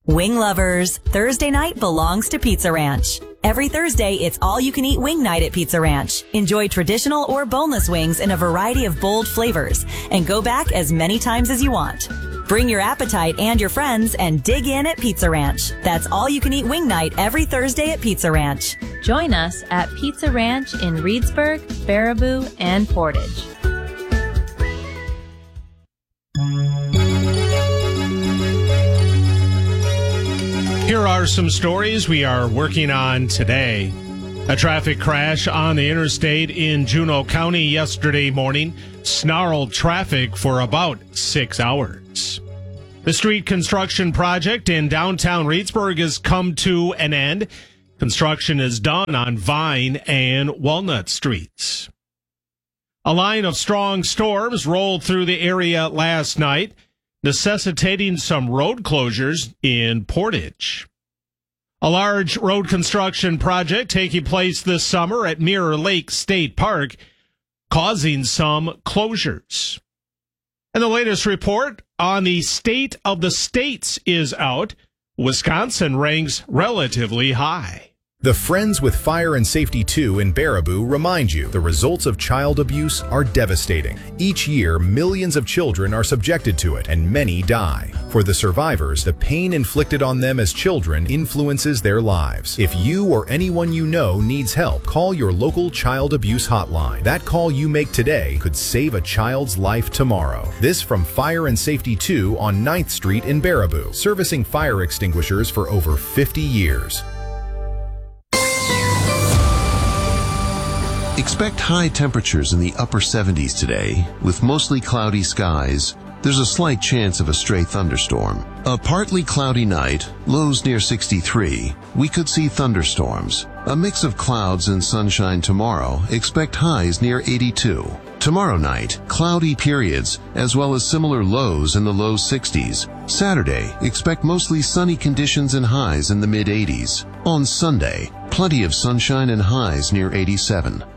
Wing lovers, Thursday night belongs to Pizza Ranch. Every Thursday, it's all-you-can-eat wing night at Pizza Ranch. Enjoy traditional or boneless wings in a variety of bold flavors and go back as many times as you want. Bring your appetite and your friends and dig in at Pizza Ranch. That's all-you-can-eat wing night every Thursday at Pizza Ranch. Join us at Pizza Ranch in Reedsburg, Baraboo, and Portage. Here are some stories we are working on today. A traffic crash on the interstate in Juneau County yesterday morning snarled traffic for about 6 hours. The street construction project in downtown Reedsburg has come to an end. Construction is done on Vine and Walnut Streets. A line of strong storms rolled through the area last night, necessitating some road closures in Portage. A large road construction project taking place this summer at Mirror Lake State Park, causing some closures. And the latest report on the state of the states is out. Wisconsin ranks relatively high. The Friends with Fire and Safety 2 in Baraboo remind you the results of child abuse are devastating. Each year, millions of children are subjected to it, and many die. For the survivors, the pain inflicted on them as children influences their lives. If you or anyone you know needs help, call your local child abuse hotline. That call you make today could save a child's life tomorrow. This from Fire and Safety 2 on 9th Street in Baraboo, servicing fire extinguishers for over 50 years. Expect high temperatures in the upper 70s today, with mostly cloudy skies. There's a slight chance of a stray thunderstorm. A partly cloudy night, lows near 63. We could see thunderstorms. A mix of clouds and sunshine tomorrow. Expect highs near 82. Tomorrow night, cloudy periods, as well as similar lows in the low 60s. Saturday, expect mostly sunny conditions and highs in the mid-80s. On Sunday, plenty of sunshine and highs near 87.